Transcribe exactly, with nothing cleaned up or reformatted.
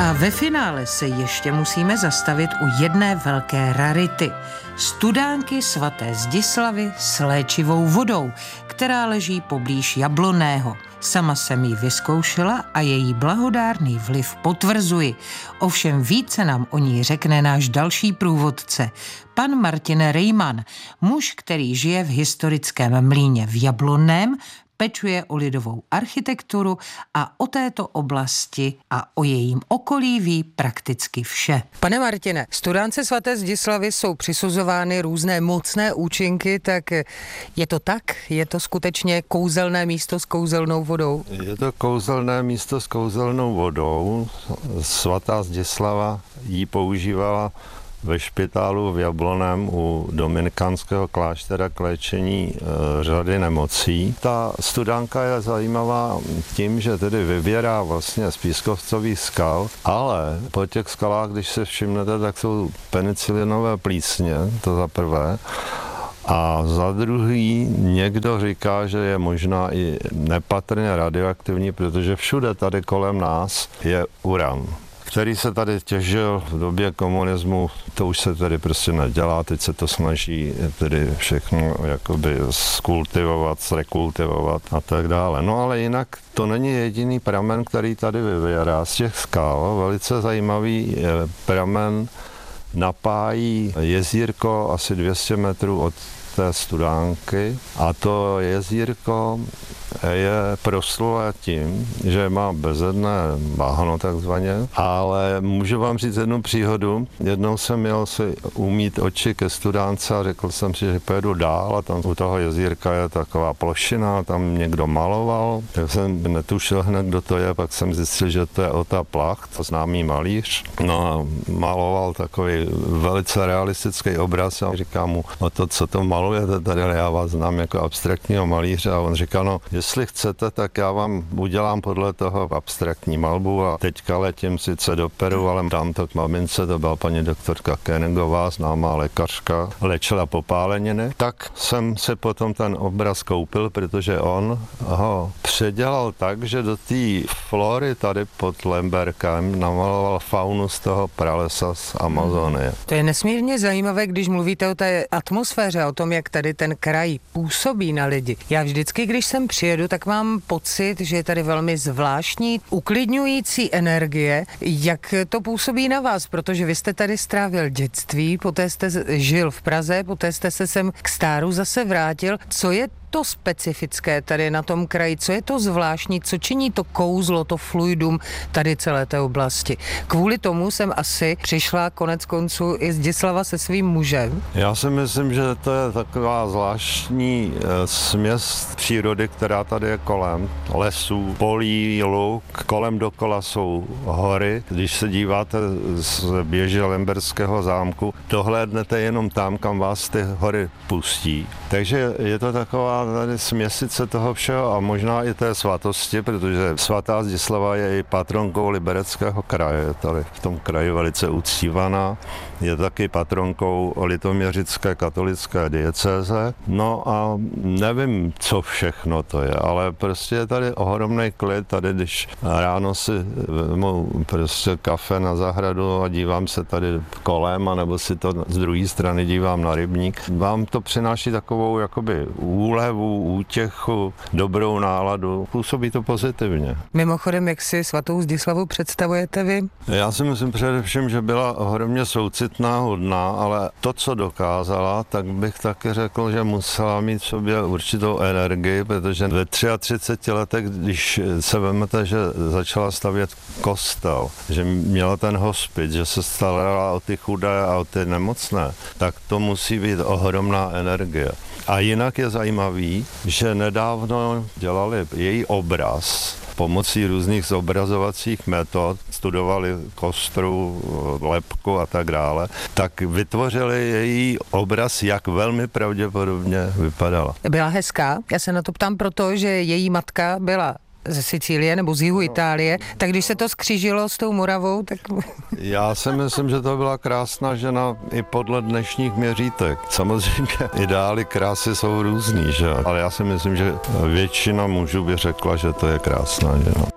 A ve finále se ještě musíme zastavit u jedné velké rarity. Studánky svaté Zdislavy s léčivou vodou, která leží poblíž Jablonného. Sama jsem ji vyzkoušela a její blahodárný vliv potvrzuji. Ovšem více nám o ní řekne náš další průvodce, pan Martin Rejman, muž, který žije v historickém mlýně v Jablonném, pečuje o lidovou architekturu a o této oblasti a o jejím okolí ví prakticky vše. Pane Martine, studánce svaté Zdislavy jsou přisuzovány různé mocné účinky, tak je to tak? Je to skutečně kouzelné místo s kouzelnou vodou? Je to kouzelné místo s kouzelnou vodou. Svatá Zdislava ji používala ve špitálu v Jablonném u dominikánského kláštera k léčení e, řady nemocí. Ta studánka je zajímavá tím, že tedy vybírá vlastně z pískovcových skal, ale po těch skalách, když se všimnete, tak jsou penicilinové plísně, to za prvé. A za druhý někdo říká, že je možná i nepatrně radioaktivní, protože všude tady kolem nás je uran, který se tady těžil v době komunismu. To už se tady prostě nedělá, teď se to snaží tedy všechno jakoby skultivovat, zrekultivovat a tak dále. No ale jinak to není jediný pramen, který tady vyvírá z těch skal. Velice zajímavý pramen napájí jezírko asi dvě stě metrů od té studánky a to jezírko je proslulé tím, že má bezedné bahno takzvaně, ale můžu vám říct jednu příhodu. Jednou jsem měl si umýt oči ke studánce a řekl jsem si, že pojedu dál a tam u toho jezírka je taková plošina, tam někdo maloval. Tak jsem netušil hned, kdo to je, pak jsem zjistil, že to je Ota Placht, známý malíř. No a maloval takový velice realistický obraz a říkám mu, o to, co to malujete tady, já vás znám jako abstraktního malíře a on říkal, no, jestli chcete, tak já vám udělám podle toho abstraktní malbu a teďka letím sice do Peru, ale dám to k mamince, to byla paní doktorka Koenigová, známá lékařka, léčila popáleniny. Tak jsem si potom ten obraz koupil, protože on ho předělal tak, že do té flory tady pod Lemberkem namaloval faunu z toho pralesa z Amazonie. To je nesmírně zajímavé, když mluvíte o té atmosféře, o tom, jak tady ten kraj působí na lidi. Já vždycky, když sem přijedu, tak mám pocit, že je tady velmi zvláštní, uklidňující energie. Jak to působí na vás? Protože vy jste tady strávil dětství, poté jste žil v Praze, poté jste se sem k Stáru zase vrátil. Co je to specifické tady na tom kraji? Co je to zvláštní? Co činí to kouzlo, to fluidum tady celé té oblasti? Kvůli tomu jsem asi přišla konec konců i Zdislava se svým mužem. Já si myslím, že to je taková zvláštní e, směs přírody, která tady je kolem. Lesů, polí, luk, kolem dokola jsou hory. Když se díváte z běže Lemberského zámku, dohlédnete jenom tam, kam vás ty hory pustí. Takže je to taková tady směsice toho všeho a možná i té svatosti, protože svatá Zdislava je i patronkou Libereckého kraje, tady v tom kraji velice uctívaná. Je taky patronkou litoměřické katolické diecéze. No a nevím, co všechno to je, ale prostě je tady ohromný klid. Tady, když ráno si vezmu prostě kafe na zahradu a dívám se tady kolem, anebo si to z druhé strany dívám na rybník, vám to přináší takovou jakoby úlevu, útěchu, dobrou náladu. Působí to pozitivně. Mimochodem, jak si svatou Zdislavu představujete vy? Já si myslím především, že byla ohromně soucitná, hodná, ale to, co dokázala, tak bych taky řekl, že musela mít v sobě určitou energii, protože ve třiatřiceti třech letech, když se vezmete, že začala stavět kostel, že měla ten hospic, že se starala o ty chudé a o ty nemocné, tak to musí být ohromná energie. A jinak je zajímavý, že nedávno dělali její obraz pomocí různých zobrazovacích metod, studovali kostru, lebku a tak dále, tak vytvořili její obraz, jak velmi pravděpodobně vypadala. Byla hezká? Já se na to ptám proto, že její matka byla ze Sicílie nebo z jihu Itálie, tak když se to skřížilo s tou Moravou, tak... Já si myslím, že to byla krásná žena i podle dnešních měřítek. Samozřejmě ideály krásy jsou různý, že? Ale já si myslím, že většina mužů by řekla, že to je krásná žena.